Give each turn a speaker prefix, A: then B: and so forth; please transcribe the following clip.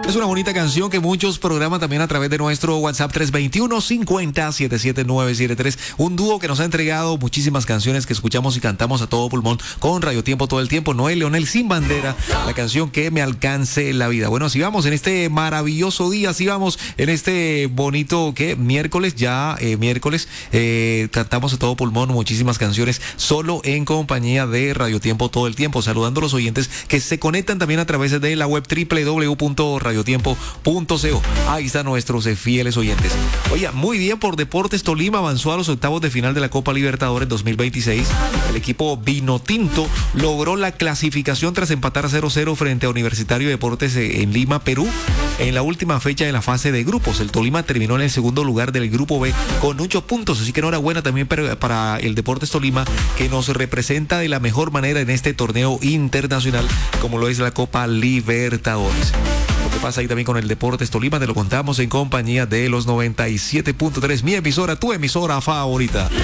A: Es una bonita canción que muchos programan también a través de nuestro WhatsApp 321-50-77973. Un dúo que nos ha entregado muchísimas canciones que escuchamos y cantamos a todo pulmón con Radio Tiempo todo el tiempo. Noel Leonel Sin Bandera, la canción Que Me Alcance la Vida. Bueno, así vamos en este maravilloso día, así vamos en este bonito miércoles, cantamos a todo pulmón muchísimas canciones solo en compañía de Radio Tiempo todo el tiempo. Saludando a los oyentes que se conectan también a través de la web www.radiotiempo.co. Ahí están nuestros fieles oyentes. Oye, muy bien por Deportes Tolima, avanzó a los octavos de final de la Copa Libertadores 2026. El equipo Vinotinto logró la clasificación tras empatar 0-0 frente a Universitario de Deportes en Lima, Perú, en la última fecha de la fase de grupos. El Tolima terminó en el segundo lugar del grupo B con 8 puntos, así que enhorabuena también para el Deportes Tolima, que nos representa de la mejor manera en este torneo internacional como lo es la Copa Libertadores. Lo que pasa ahí también con el Deportes Tolima te lo contamos en compañía de los 97.3, mi emisora, tu emisora favorita.